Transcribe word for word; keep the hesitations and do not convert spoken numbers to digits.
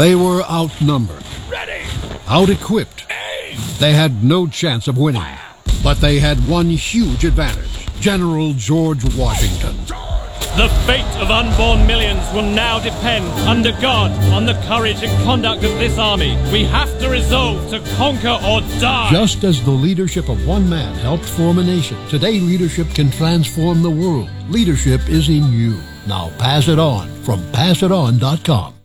They were outnumbered, Ready! out-equipped. Aim! They had no chance of winning, but they had one huge advantage: General George Washington. The fate of unborn millions will now depend, under God, on the courage and conduct of this army. We have to resolve to conquer or die. Just as the leadership of one man helped form a nation, today leadership can transform the world. Leadership is in you. Now pass it on from pass it on dot com.